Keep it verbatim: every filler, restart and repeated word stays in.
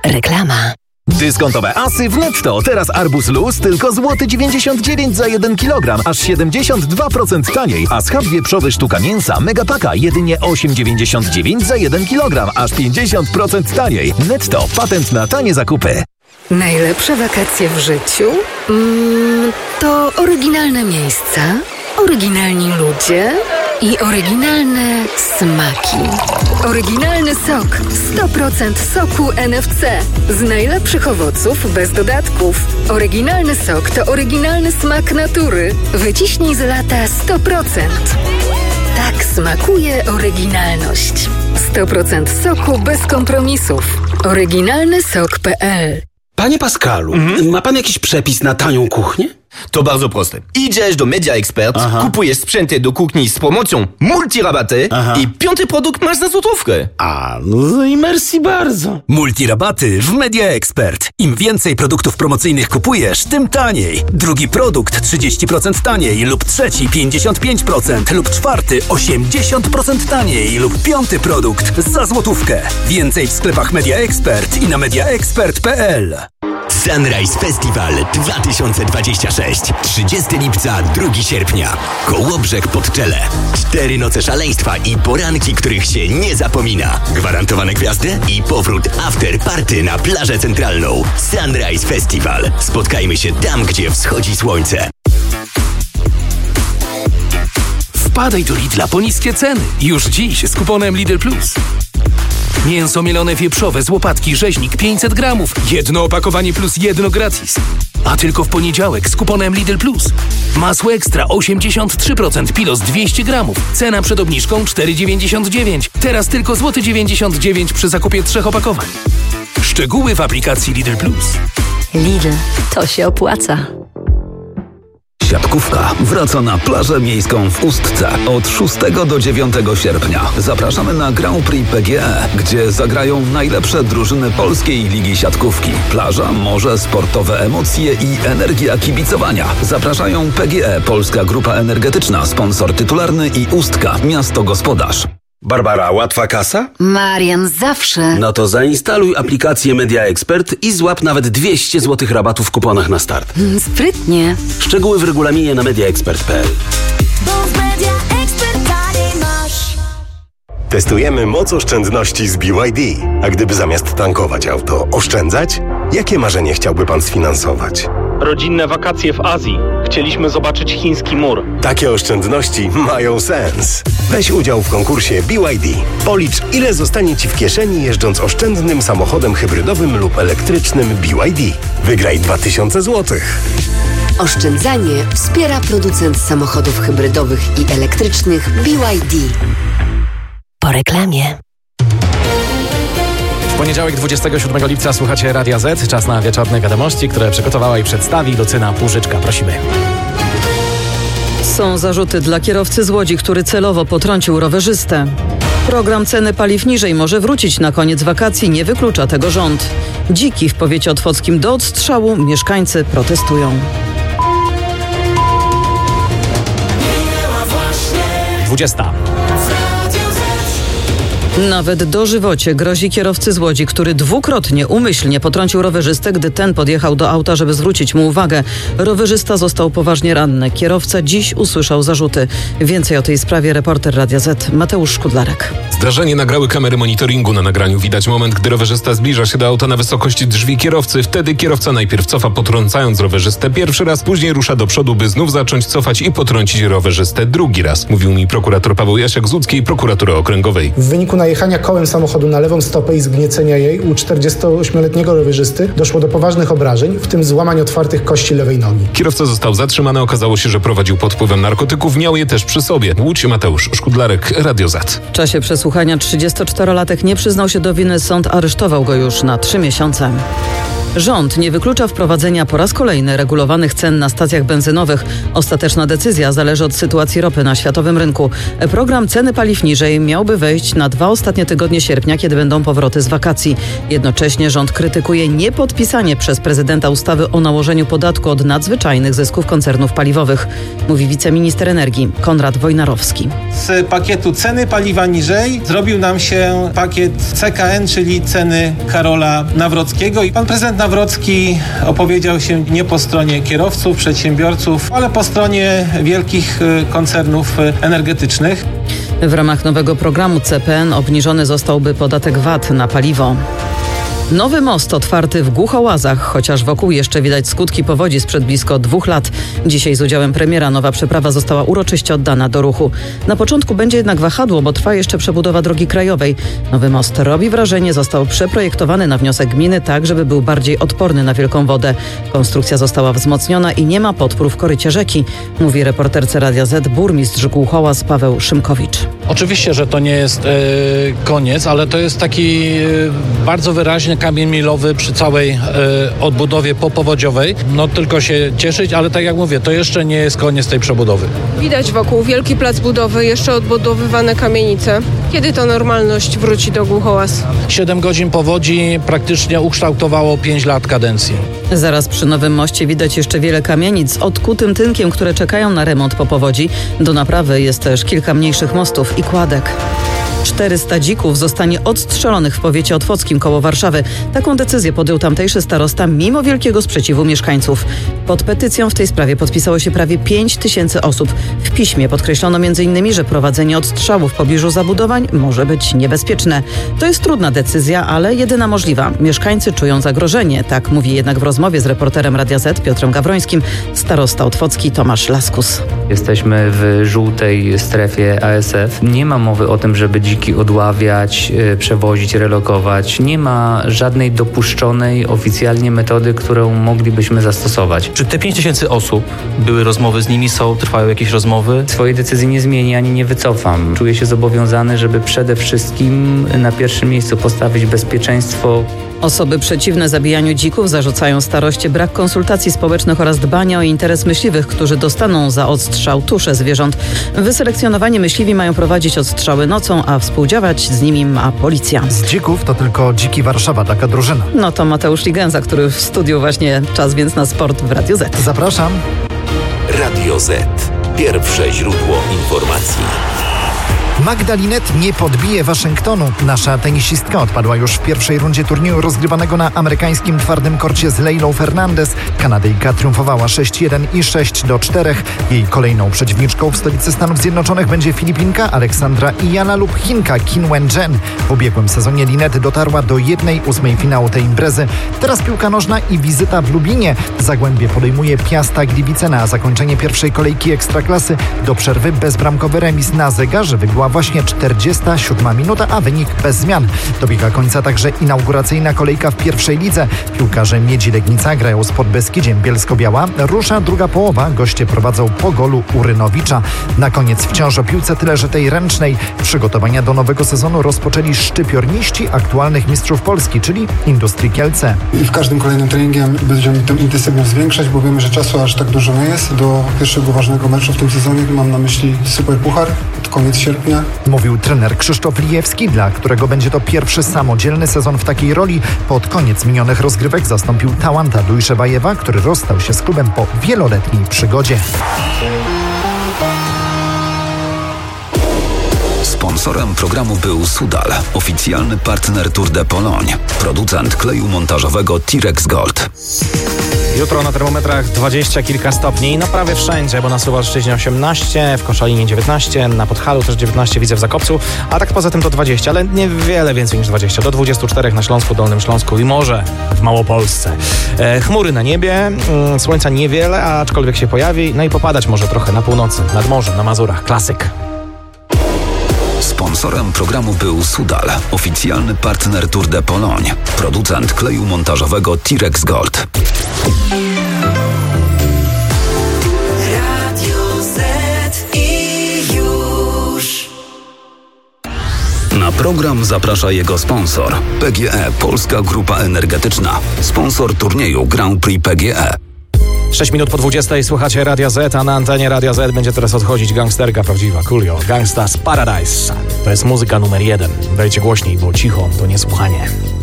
Reklama. Dyskontowe asy w Netto. Teraz arbuz luz tylko złoty dziewięćdziesiąt dziewięć za jeden kilogram, aż siedemdziesiąt dwa procent taniej. A schab wieprzowy sztuka mięsa Megapaka jedynie osiem dziewięćdziesiąt dziewięć za jeden kilogram, aż pięćdziesiąt procent taniej. Netto. Patent na tanie zakupy. Najlepsze wakacje w życiu? Mm, to oryginalne miejsca, oryginalni ludzie i oryginalne smaki. Oryginalny sok. sto procent soku N F C. Z najlepszych owoców bez dodatków. Oryginalny sok to oryginalny smak natury. Wyciśnij z lata sto procent. Tak smakuje oryginalność. sto procent soku bez kompromisów. oryginalny sok kropka p l. Panie Pascalu, mhm. ma pan jakiś przepis na tanią kuchnię? To bardzo proste. Idziesz do Media Expert, Aha. kupujesz sprzęty do kuchni z promocją multirabaty Aha. i piąty produkt masz za złotówkę. A, no i merci bardzo. Multirabaty w Media Expert. Im więcej produktów promocyjnych kupujesz, tym taniej. Drugi produkt trzydzieści procent taniej lub trzeci pięćdziesiąt pięć procent lub czwarty osiemdziesiąt procent taniej lub piąty produkt za złotówkę. Więcej w sklepach Media Expert i na media expert kropka p l. Sunrise Festival dwa tysiące dwadzieścia sześć. trzydziestego lipca, drugiego sierpnia. Kołobrzeg pod Czele. Cztery noce szaleństwa i poranki, których się nie zapomina. Gwarantowane gwiazdy i powrót after party na plażę centralną. Sunrise Festival. Spotkajmy się tam, gdzie wschodzi słońce. Wpadaj do Lidla po niskie ceny. Już dziś z kuponem Lidl Plus. Mięso mielone wieprzowe z łopatki rzeźnik pięćset gramów. Jedno opakowanie plus jedno gratis. A tylko w poniedziałek z kuponem Lidl Plus. Masło ekstra osiemdziesiąt trzy procent Pilos dwieście gramów. Cena przed obniżką cztery dziewięćdziesiąt dziewięć. Teraz tylko złoty dziewięćdziesiąt dziewięć przy zakupie trzech opakowań. Szczegóły w aplikacji Lidl Plus. Lidl, to się opłaca. Siatkówka wraca na plażę miejską w Ustce od szóstego do dziewiątego sierpnia. Zapraszamy na Grand Prix P G E, gdzie zagrają najlepsze drużyny polskiej ligi siatkówki. Plaża, morze, sportowe emocje i energia kibicowania. Zapraszają P G E, Polska Grupa Energetyczna, sponsor tytularny i Ustka, miasto gospodarz. Barbara, łatwa kasa? Marian, zawsze. No to zainstaluj aplikację Media Expert i złap nawet dwieście złotych rabatu w kuponach na start. Mm, sprytnie. Szczegóły w regulaminie na media expert kropka p l. Testujemy moc oszczędności z B Y D. A gdyby zamiast tankować auto oszczędzać? Jakie marzenie chciałby pan sfinansować? Rodzinne wakacje w Azji. Chcieliśmy zobaczyć chiński mur. Takie oszczędności mają sens. Weź udział w konkursie B Y D. Policz, ile zostanie ci w kieszeni jeżdżąc oszczędnym samochodem hybrydowym lub elektrycznym B Y D. Wygraj dwa tysiące złotych. Oszczędzanie wspiera producent samochodów hybrydowych i elektrycznych B Y D. Po reklamie. W poniedziałek dwudziestego siódmego lipca słuchacie Radia Z. Czas na wieczorne wiadomości, które przygotowała i przedstawi Lucyna Płużyczka. Prosimy. Są zarzuty dla kierowcy z Łodzi, który celowo potrącił rowerzystę. Program ceny paliw niżej może wrócić na koniec wakacji, nie wyklucza tego rząd. Dziki w powiecie otwockim do odstrzału, mieszkańcy protestują. dwudziesta. Nawet dożywocie grozi kierowcy z Łodzi, który dwukrotnie umyślnie potrącił rowerzystę, gdy ten podjechał do auta, żeby zwrócić mu uwagę. Rowerzysta został poważnie ranny. Kierowca dziś usłyszał zarzuty. Więcej o tej sprawie reporter Radia Z Mateusz Szkudlarek. Zdarzenie nagrały kamery monitoringu. Na nagraniu widać moment, gdy rowerzysta zbliża się do auta na wysokość drzwi kierowcy. Wtedy kierowca najpierw cofa, potrącając rowerzystę pierwszy raz, później rusza do przodu, by znów zacząć cofać i potrącić rowerzystę drugi raz. Mówił mi prokurator Paweł Jasiak z łódzkiej prokuratury okręgowej. W wyniku najechania kołem samochodu na lewą stopę i zgniecenia jej u czterdziestoośmioletniego rowerzysty doszło do poważnych obrażeń, w tym złamań otwartych kości lewej nogi. Kierowca został zatrzymany. Okazało się, że prowadził pod wpływem narkotyków. Miał je też przy sobie. Łódź, Mateusz Szkudlarek, Radio Z. W czasie przesłuchania trzydziestoczterolatek nie przyznał się do winy. Sąd aresztował go już na trzy miesiące. Rząd nie wyklucza wprowadzenia po raz kolejny regulowanych cen na stacjach benzynowych. Ostateczna decyzja zależy od sytuacji ropy na światowym rynku. Program Ceny Paliw Niżej miałby wejść na dwa ostatnie tygodnie sierpnia, kiedy będą powroty z wakacji. Jednocześnie rząd krytykuje niepodpisanie przez prezydenta ustawy o nałożeniu podatku od nadzwyczajnych zysków koncernów paliwowych, mówi wiceminister energii Konrad Wojnarowski. Z pakietu Ceny Paliwa Niżej zrobił nam się pakiet C K N, czyli ceny Karola Nawrockiego, i pan prezydent Nawrocki opowiedział się nie po stronie kierowców, przedsiębiorców, ale po stronie wielkich koncernów energetycznych. W ramach nowego programu C P N obniżony zostałby podatek V A T na paliwo. Nowy most otwarty w Głuchołazach, chociaż wokół jeszcze widać skutki powodzi sprzed blisko dwóch lat. Dzisiaj z udziałem premiera nowa przeprawa została uroczyście oddana do ruchu. Na początku będzie jednak wahadło, bo trwa jeszcze przebudowa drogi krajowej. Nowy most robi wrażenie, został przeprojektowany na wniosek gminy tak, żeby był bardziej odporny na wielką wodę. Konstrukcja została wzmocniona i nie ma podpór w korycie rzeki, mówi reporterce Radia Z burmistrz Głuchołaz Paweł Szymkowicz. Oczywiście, że to nie jest e, koniec, ale to jest taki e, bardzo wyraźny kamień milowy przy całej e, odbudowie popowodziowej. No tylko się cieszyć, ale tak jak mówię, to jeszcze nie jest koniec tej przebudowy. Widać wokół wielki plac budowy, jeszcze odbudowywane kamienice. Kiedy to normalność wróci do Głuchołaz? Siedem godzin powodzi praktycznie ukształtowało pięć lat kadencji. Zaraz przy nowym moście widać jeszcze wiele kamienic z odkutym tynkiem, które czekają na remont po powodzi. Do naprawy jest też kilka mniejszych mostów i kładek. czterysta dzików zostanie odstrzelonych w powiecie otwockim koło Warszawy. Taką decyzję podjął tamtejszy starosta mimo wielkiego sprzeciwu mieszkańców. Pod petycją w tej sprawie podpisało się prawie pięć tysięcy osób. W piśmie podkreślono między innymi, że prowadzenie odstrzału w pobliżu zabudowań może być niebezpieczne. To jest trudna decyzja, ale jedyna możliwa. Mieszkańcy czują zagrożenie, tak mówi jednak w rozmowie z reporterem Radia Z Piotrem Gawrońskim starosta otwocki Tomasz Laskus. Jesteśmy w żółtej strefie A S F. Nie ma mowy o tym, żeby dziki odławiać, przewozić, relokować. Nie ma żadnej dopuszczonej oficjalnie metody, którą moglibyśmy zastosować. Czy te pięć tysięcy osób, były rozmowy z nimi, są, trwają jakieś rozmowy? Swojej decyzji nie zmienię ani nie wycofam. Czuję się zobowiązany, żeby przede wszystkim na pierwszym miejscu postawić bezpieczeństwo. Osoby przeciwne zabijaniu dzików zarzucają staroście brak konsultacji społecznych oraz dbania o interes myśliwych, którzy dostaną za odstrzał tusze zwierząt. Wyselekcjonowani myśliwi mają prowadzić odstrzały nocą, a współdziałać z nimi ma policja. Z dzików to tylko Dziki Warszawa, taka drużyna. No to Mateusz Ligenza, który w studiu właśnie czas więc na sport w Radiu Z. Zapraszam. Radio Z. Pierwsze źródło informacji. Magda Linette nie podbije Waszyngtonu. Nasza tenisistka odpadła już w pierwszej rundzie turnieju rozgrywanego na amerykańskim twardym korcie z Leilą Fernandez. Kanadyjka triumfowała sześć jeden i sześć do czterech. Jej kolejną przeciwniczką w stolicy Stanów Zjednoczonych będzie Filipinka Aleksandra Ijana lub Chinka Qin Wen-jen. W ubiegłym sezonie Linette dotarła do jednej ósmej finału tej imprezy. Teraz piłka nożna i wizyta w Lublinie. Zagłębie podejmuje Piasta Gliwice na zakończenie pierwszej kolejki Ekstraklasy. Do przerwy bezbramkowy remis na zegarze wybiła właśnie czterdziesta siódma minuta, a wynik bez zmian. Dobiega końca także inauguracyjna kolejka w pierwszej lidze. Piłkarze Miedzi Legnica grają z Podbeskidziem Bielsko-Biała. Rusza druga połowa. Goście prowadzą po golu Urynowicza. Na koniec wciąż o piłce, tyle że tej ręcznej. Przygotowania do nowego sezonu rozpoczęli szczypiorniści aktualnych mistrzów Polski, czyli Industrii Kielce. I w każdym kolejnym treningiem będziemy tę intensywność zwiększać, bo wiemy, że czasu aż tak dużo nie jest. Do pierwszego ważnego meczu w tym sezonie mam na myśli Superpuchar pod koniec sierpnia. Mówił trener Krzysztof Lijewski, dla którego będzie to pierwszy samodzielny sezon w takiej roli. Pod koniec minionych rozgrywek zastąpił Tałanta Dujszebajewa, który rozstał się z klubem po wieloletniej przygodzie. Sponsorem programu był Sudal, oficjalny partner Tour de Pologne, producent kleju montażowego T-Rex Gold. Jutro na termometrach dwadzieścia kilka stopni, no prawie wszędzie, bo na Suwalszczyźnie osiemnaście, w Koszalinie dziewiętnaście, na Podhalu też dziewiętnaście, widzę w Zakopcu, a tak poza tym to dwadzieścia, ale niewiele więcej niż dwadzieścia, do dwudziestu czterech na Śląsku, Dolnym Śląsku i może w Małopolsce. E, chmury na niebie, mm, słońca niewiele, aczkolwiek się pojawi, no i popadać może trochę na północy, nad morzem, na Mazurach, klasyk. Sponsorem programu był Sudal, oficjalny partner Tour de Pologne, producent kleju montażowego T-Rex Gold. Radio Z i już. Na pro program zaprasza jego sponsor. P G E Polska Grupa Energetyczna. Sponsor turnieju Grand Prix P G E. sześć minut po dwudziestej słuchacie Radia Z, a na antenie Radia Z będzie teraz odchodzić gangsterka prawdziwa, Coolio, Gangsta's Paradise. To jest muzyka numer jeden. Dajcie głośniej, bo cicho to niesłuchanie.